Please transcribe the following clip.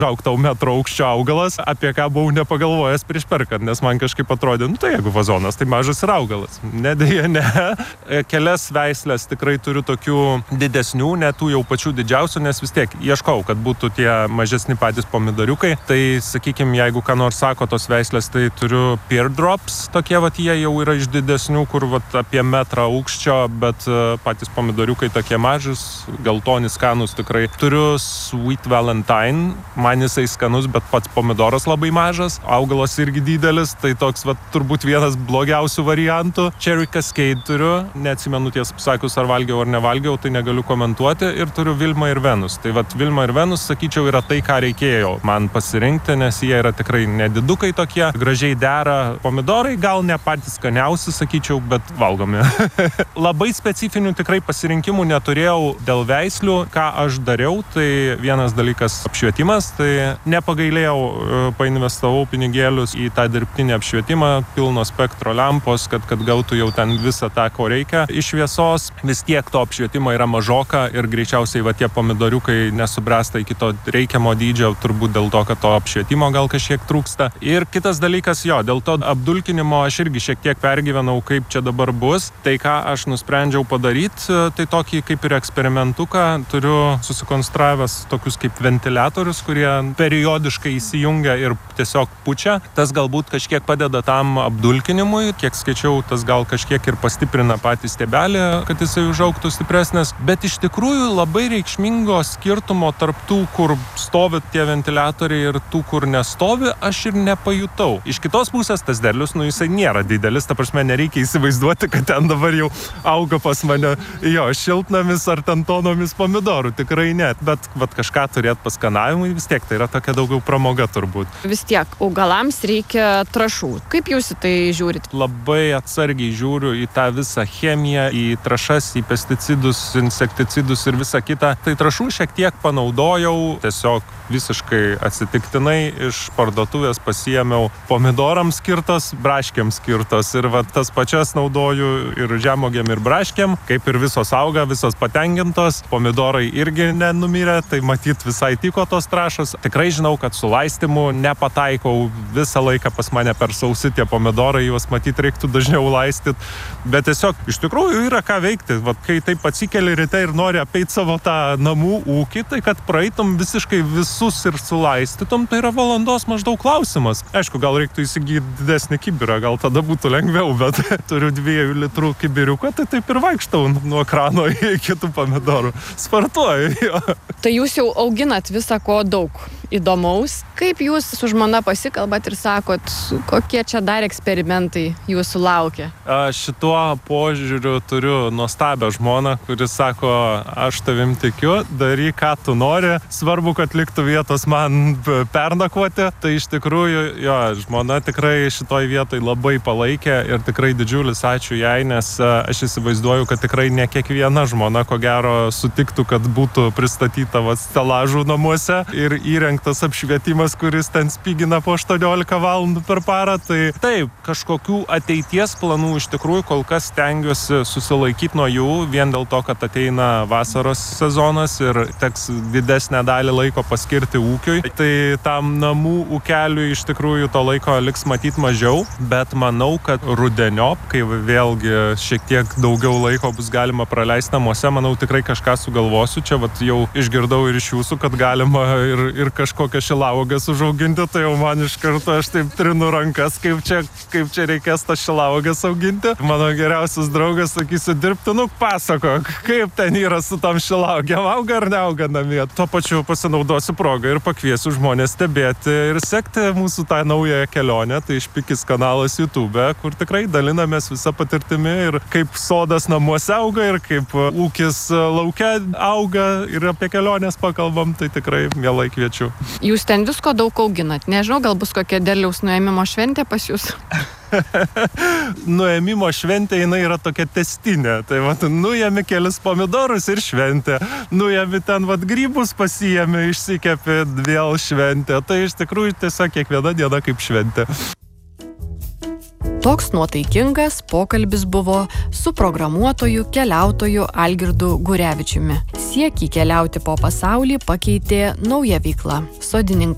augtau metro aukščio augalas, apie ką buvau nepagalvojęs prieš perkant, nes man kažkaip atrodė, tai jeigu vazonas, tai mažas ir augalas. Ne, dėja, ne. Kelias veislės tikrai turiu tokių didesnių, ne tų jau pačių didžiausių, nes vis tiek ieškau, kad būtų tie mažesni patys pomidoriukai. Tai, sakykime, jeigu ką nors sako tos veislės, tai turiu pear drops, tokie jie jau yra iš didesnių, kur apie metrą aukščio, bet patys pomidoriukai tokie mažus, geltonis skanus tikrai. Turiu Sweet Valentine, man jisai skanus, bet pats pomidoras labai mažas, augalas irgi didelis, tai toks turbūt vienas blogiausių variantų. Cherry Cascade turiu, neatsimenu tiesą pasakius, ar valgiau ar nevalgiau, tai negaliu komentuoti, ir turiu Vilma ir Venus. Tai Vilma ir Venus, sakyčiau, yra tai, ką reikėjo man pasirinkti, nes jie yra tikrai nedidukai tokie, gražiai dera. Pomidorai gal ne patys skaniausi, sakyčiau, bet valgomi. Labai specifinių tikrai pasirinkimų neturėjau dėl veislių. Ką aš dariau, tai vienas dalykas apšvietimas, tai nepagailėjau, painvestavau pinigėlius į tą dirbtinį apšvietimą, pilno spektro lempos, kad gautų jau ten visą tą, ko reikia. Iš šviesos vis tiek to apšvietimo yra mažoka ir greičiausiai tie pomidoriukai nesubręsta iki to reikiamo dydžio, turbūt dėl to, kad to apšvietimo gal kažkiek trūksta. Ir kitas dalykas, dėl to apdulkinimo aš irgi šiek tiek pergyvenau, kaip čia dabar bus. Tai ką aš nusprendžiau padaryti, tai tokį kaip ir eksperimentuką turiu susikonstravęs tokius kaip ventiliatorius, kurie periodiškai įsijungia ir tiesiog pučia. Tas galbūt kažkiek padeda tam apdulkinimui, kiek skaičiau, tas gal kažkiek ir pastiprina patį stiebelį, kad jisai užaugtų stipresnis. Bet iš tikrųjų labai reikšmingo skirtumo tarp tų, kur stovi tie ventiliatoriai ir tų, kur nestovi, aš ir nepajutau. Iš kitos pusės tas derlius, jisai nėra didelis, ta prasme nereikia įsivaizduoti, kad ten dabar jau auga pas mane šiltnamis ar ten tonomis pomidorų, tikrai ne, bet kažką turėti paskanavimui vis tiek, tai yra tokia daugiau pramoga turbūt. Vis tiek, augalams reikia trąšų. Kaip jūs į tai žiūrit? Labai atsargiai žiūriu į tą visą chemiją, į trąšas, į pesticidus, insekticidus ir visą kitą. Tai trąšų šiek tiek panaudojau, tiesiog visiškai atsitiktinai iš parduotuvės pasiėmiau pomidorams skirtos, braškėms skirtos ir tas pačias naudoju ir žemuogėm ir braškėm, kaip ir visos auga, visos patenkintos, pomidorai irgi nenumirė, tai matyt visai tiko tos trąšos. Tikrai žinau, kad su laistymu nepataikau, visą laiką pas mane per sausi tie pomidorai, juos matyt reiktų dažniau laistyti, bet tiesiog iš tikrųjų yra ką veikti. Kai taip atsikeli ryte ir nori apeiti savo tą namų ūkį, tai kad praeitum visiškai visus ir sulaistytum, tai yra valandos maždaug klausimas. Aišku, gal reiktų įsigyti didesnį kibirą, gal tada būtų lengviau, bet turiu 2 litrų kibiriuką, tai taip ir vaikštau nuo krano iki tų pomidorų. Spartuoju. Tai jūs jau auginat visą ko daug įdomaus. Kaip jūs su žmona pasikalbat ir sakot, kokie čia dar eksperimentai jūsų laukia? Šituo požiūriu turiu nuostabią žmoną, kuris sako, aš tavim tikiu, daryk, ką tu nori, svarbu, kad liktų vietos man pernakvoti. Tai iš tikrųjų, žmona tikrai šitoj vietoj labai palaikė ir tikrai didžiulis ačiū jai, nes aš įsivaizduoju, kad tikrai ne kiekviena žmona, ko gero, sutiktų, kad būtų pristatyta stelažų namuose ir įrengtas apšvietimas, kuris ten spigina po 18 valandų per parą. Tai taip, kažkokių ateities planų iš tikrųjų kol kas stengiuosi susilaikyti nuo jų, vien dėl to, kad ateina vasaros sezonas ir teks didesnę dalį laiko paskirti ūkiui. Tai tam namų ūkeliui iš tikrųjų to laiko liks matyti mažiau, bet manau, kad rudeniop, kai vėlgi šiek tiek daugiau laiko bus galima praleisti namuose, manau tikrai kažką sugalvosiu. Čia jau išgirdau ir iš jūsų, kad galima ir kažkokią šilauogas užauginti, tai jau man iš karto aš taip trinu rankas, kaip čia reikės tą šilauogas auginti. Mano geriausias draugas, sakysiu, dirbti, pasakok, kaip ten yra su tam šilauogėm, auga ar neauga namie. Tuo pačiu pasinaudosiu progą ir pakviesiu žmonės stebėti ir sekti mūsų tą naują kelionę, tai Špikis kanalas YouTube, kur tikrai dalinamės visą patirtimi ir kaip sodas namuose auga ir kaip ūkis lauke auga ir apie kelionės pakalbam, tai tikrai mielai kviečiu. Jūs ten visko daug auginat. Nežinau, gal bus kokia derliaus nuėmimo šventė pas jūs? Nuėmimo šventė, jinai yra tokia testinė. Tai nuėmi kelis pomidorus ir šventė. Nuėmi ten grybus pasiėmi, išsikepi, vėl šventė. Tai iš tikrųjų tiesiog kiekviena diena kaip šventė. Toks nuotaikingas pokalbis buvo su programuotoju, keliautoju Algirdu Gurevičiumi. Siekį keliauti po pasaulį pakeitė nauja veikla – sodininkas.